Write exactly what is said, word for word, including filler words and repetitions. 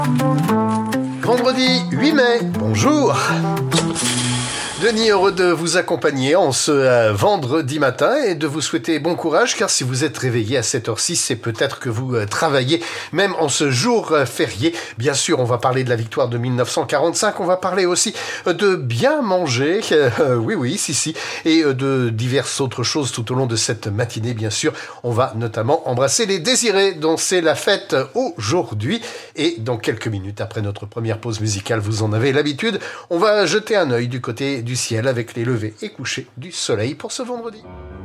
Vendredi huit mai, bonjour. Denis, heureux de vous accompagner en ce euh, vendredi matin et de vous souhaiter bon courage, car si vous êtes réveillé à cette heure-ci, c'est peut-être que vous euh, travaillez, même en ce jour euh, férié. Bien sûr, on va parler de la victoire de mille neuf cent quarante-cinq, on va parler aussi euh, de bien manger, euh, oui, oui, si, si, et euh, de diverses autres choses tout au long de cette matinée, bien sûr. On va notamment embrasser les désirés, dont c'est la fête aujourd'hui. Et dans quelques minutes, après notre première pause musicale, vous en avez l'habitude, on va jeter un œil du côté du ciel avec les levées et couchers du soleil pour ce vendredi.